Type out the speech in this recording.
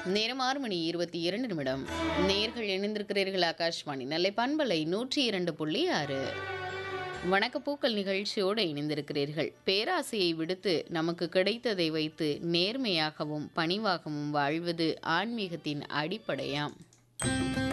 நேரம் 6:22. நேர்கள் இணைந்திருக்கிறீர்கள் ஆகாஷ்வாணி நெல்லை பண்பலை 102.6. வணக்கப்பூக்கள் நிகழ்ச்சியோடு இணைந்திருக்கிறீர்கள். பேராசையை விடுத்து நமக்கு கிடைத்ததை வைத்து நேர்மையாகவும் பணிவாகவும் வாழ்வது ஆன்மீகத்தின் அடிப்படையாம்.